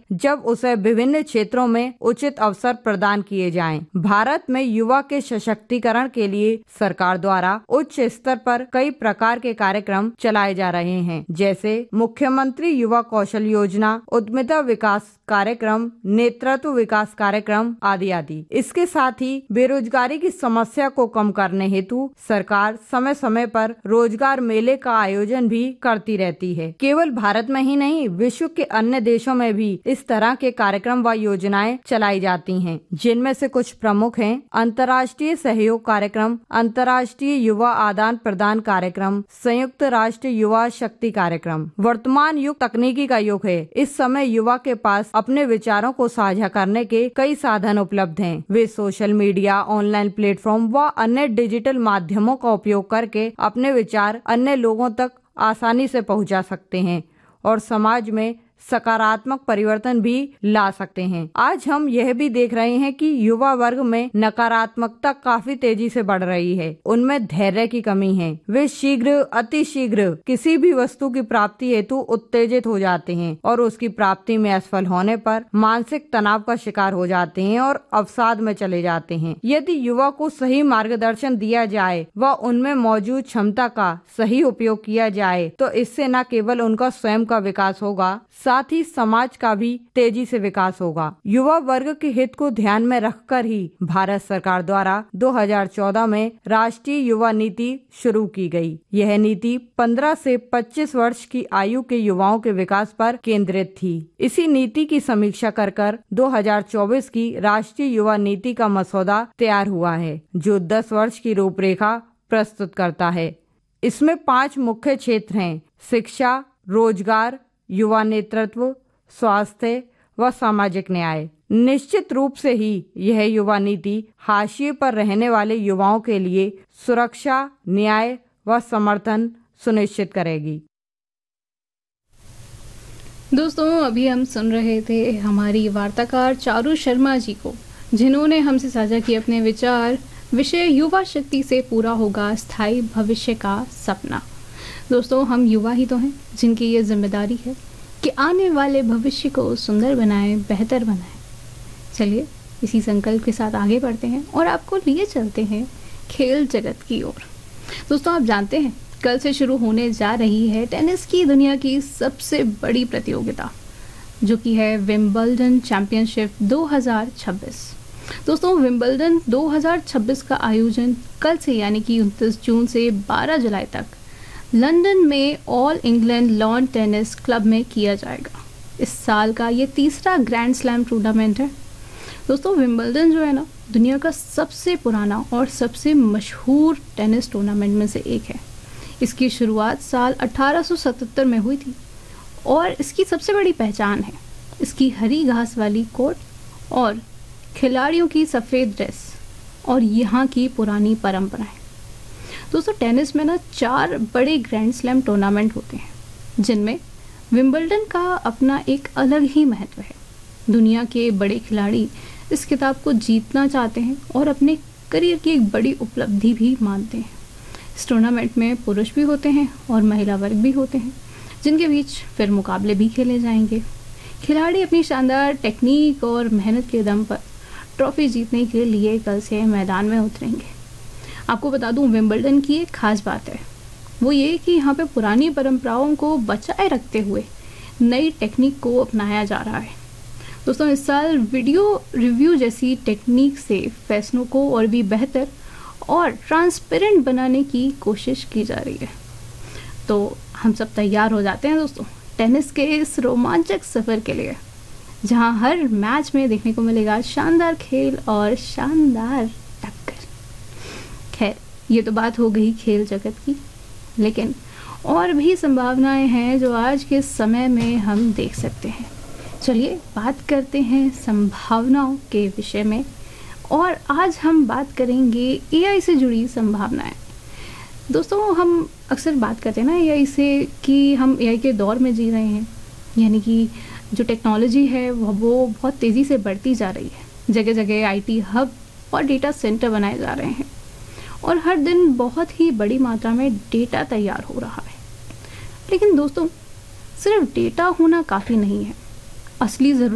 जब उसे विभिन्न क्षेत्रों में उचित अवसर प्रदान किए जाएं। भारत में युवा के सशक्तिकरण के लिए सरकार द्वारा उच्च स्तर पर कई प्रकार के कार्यक्रम चलाए जा रहे हैं, जैसे मुख्यमंत्री युवा कौशल योजना, उद्यमिता विकास कार्यक्रम, नेतृत्व विकास कार्यक्रम आदि आदि। इसके साथ ही बेरोजगारी की समस्या को कम करने हेतु सरकार समय समय पर रोजगार मेले का आयोजन भी करती रहती है। केवल भारत में ही नहीं, विश्व के अन्य देशों में भी इस तरह के कार्यक्रम व योजनाएं चलाई जाती हैं, जिनमें से कुछ प्रमुख हैं: अंतर्राष्ट्रीय सहयोग कार्यक्रम, अंतर्राष्ट्रीय युवा आदान प्रदान कार्यक्रम, संयुक्त राष्ट्र युवा शक्ति कार्यक्रम। वर्तमान युग तकनीकी का युग है। इस समय युवा के पास अपने विचारों को साझा करने के कई साधन उपलब्ध हैं। वे सोशल मीडिया, ऑनलाइन प्लेटफॉर्म व अन्य डिजिटल माध्यमों का उपयोग करके अपने विचार अन्य लोगों तक आसानी से पहुंचा सकते हैं और समाज में सकारात्मक परिवर्तन भी ला सकते हैं। आज हम यह भी देख रहे हैं कि युवा वर्ग में नकारात्मकता काफी तेजी से बढ़ रही है। उनमें धैर्य की कमी है। वे अति शीघ्र किसी भी वस्तु की प्राप्ति हेतु उत्तेजित हो जाते हैं और उसकी प्राप्ति में असफल होने पर मानसिक तनाव का शिकार हो जाते हैं और अवसाद में चले जाते हैं। यदि युवा को सही मार्गदर्शन दिया जाए व उनमें मौजूद क्षमता का सही उपयोग किया जाए तो इससे न केवल उनका स्वयं का विकास होगा, साथ ही समाज का भी तेजी से विकास होगा। युवा वर्ग के हित को ध्यान में रखकर ही भारत सरकार द्वारा 2014 में राष्ट्रीय युवा नीति शुरू की गई। यह नीति 15 से 25 वर्ष की आयु के युवाओं के विकास पर केंद्रित थी। इसी नीति की समीक्षा कर 2024 की राष्ट्रीय युवा नीति का मसौदा तैयार हुआ है, जो 10 वर्ष की रूपरेखा प्रस्तुत करता है। इसमें 5 मुख्य क्षेत्र हैं: शिक्षा, रोजगार, युवा नेतृत्व, स्वास्थ्य व सामाजिक न्याय। निश्चित रूप से ही यह युवा नीति हाशिए पर रहने वाले युवाओं के लिए सुरक्षा, न्याय व समर्थन सुनिश्चित करेगी। दोस्तों, अभी हम सुन रहे थे हमारी वार्ताकार चारू शर्मा जी को, जिन्होंने हमसे साझा किए अपने विचार। विषय युवा शक्ति से पूरा होगा स्थायी भविष्य का सपना। दोस्तों, हम युवा ही तो हैं जिनकी ये जिम्मेदारी है कि आने वाले भविष्य को सुंदर बनाएं, बेहतर बनाएं। चलिए इसी संकल्प के साथ आगे बढ़ते हैं और आपको लिए चलते हैं खेल जगत की ओर। दोस्तों, आप जानते हैं कल से शुरू होने जा रही है टेनिस की दुनिया की सबसे बड़ी प्रतियोगिता, जो कि है विंबलडन चैंपियनशिप 2026। दोस्तों, विंबलडन 2026 का आयोजन कल से यानी कि 29 जून से 12 जुलाई तक लंदन में all England lawn tennis club में किया जाएगा। इस साल का ये तीसरा ग्रैंड स्लैम टूर्नामेंट है। दोस्तों, विंबलडन जो है ना, दुनिया का सबसे पुराना और सबसे मशहूर टेनिस टूर्नामेंट में से एक है। इसकी शुरुआत साल 1877 में हुई थी और इसकी सबसे बड़ी पहचान है इसकी हरी घास वाली कोर्ट और खिलाड़ियों की सफ़ेद ड्रेस और यहाँ की पुरानी परंपराएं। दोस्तों, टेनिस में ना 4 बड़े ग्रैंड स्लैम टूर्नामेंट होते हैं, जिनमें विंबलडन का अपना एक अलग ही महत्व है। दुनिया के बड़े खिलाड़ी इस खिताब को जीतना चाहते हैं और अपने करियर की एक बड़ी उपलब्धि भी मानते हैं। इस टूर्नामेंट में पुरुष भी होते हैं और महिला वर्ग भी होते हैं, जिनके बीच फिर मुकाबले भी खेले जाएंगे। खिलाड़ी अपनी शानदार टेक्निक और मेहनत के दम पर ट्रॉफी जीतने के लिए कल से मैदान में उतरेंगे। आपको बता दूं, विंबलडन की एक खास बात है, वो ये कि यहाँ पे पुरानी परंपराओं को बचाए रखते हुए नई टेक्निक को अपनाया जा रहा है। दोस्तों, इस साल वीडियो रिव्यू जैसी टेक्निक से फैसलों को और भी बेहतर और ट्रांसपेरेंट बनाने की कोशिश की जा रही है। तो हम सब तैयार हो जाते हैं दोस्तों टेनिस के इस रोमांचक सफ़र के लिए, जहां हर मैच में देखने को मिलेगा शानदार खेल और शानदार टक्कर। खैर, ये तो बात हो गई खेल जगत की, लेकिन और भी संभावनाएं हैं जो आज के समय में हम देख सकते हैं। चलिए बात करते हैं संभावनाओं के विषय में, और आज हम बात करेंगे एआई से जुड़ी संभावनाएं। दोस्तों, हम अक्सर बात करते हैं ना एआई से कि हम एआई के दौर में जी रहे हैं, यानी कि जो टेक्नोलॉजी है वो बहुत तेज़ी से बढ़ती जा रही है। जगह जगह आईटी हब और डेटा सेंटर बनाए जा रहे हैं और हर दिन बहुत ही बड़ी मात्रा में डेटा तैयार हो रहा है। लेकिन दोस्तों, सिर्फ डेटा होना काफ़ी नहीं है। असली ज़रूरत